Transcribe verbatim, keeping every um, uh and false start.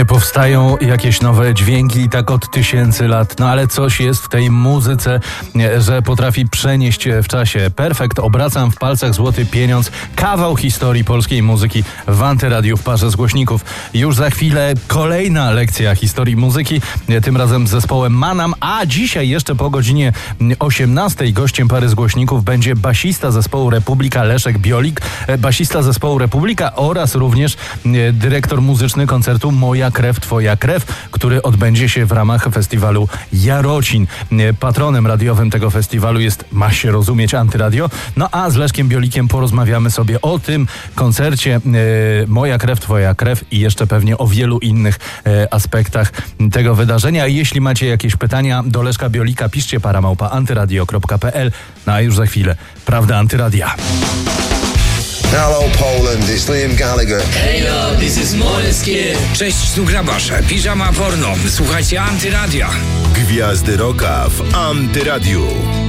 powstają jakieś nowe dźwięki i tak od tysięcy lat. No ale coś jest w tej muzyce, że potrafi przenieść w czasie. Perfekt, obracam w palcach złoty pieniądz. Kawał historii polskiej muzyki w Antyradiu w parze z głośników. Już za chwilę kolejna lekcja historii muzyki, tym razem z zespołem Manam, a dzisiaj jeszcze po godzinie osiemnastej gościem pary z głośników będzie basista zespołu Republika Leszek Biolik, basista zespołu Republika oraz również dyrektor muzyczny koncertu Moja krew, twoja krew, który odbędzie się w ramach festiwalu Jarocin. Patronem radiowym tego festiwalu jest, ma się rozumieć, Antyradio. No a z Leszkiem Biolikiem porozmawiamy sobie o tym koncercie Moja krew, twoja krew i jeszcze pewnie o wielu innych aspektach tego wydarzenia. Jeśli macie jakieś pytania do Leszka Biolika, piszcie paramałpa antyradio kropka p l. No a już za chwilę Prawda Antyradia. Hello Poland, it's Liam Gallagher. Hey yo, this is Måneskin. Cześć, tu Grabasze, piżama porno. Słuchajcie Antyradia. Gwiazdy Rocka w Antyradiu.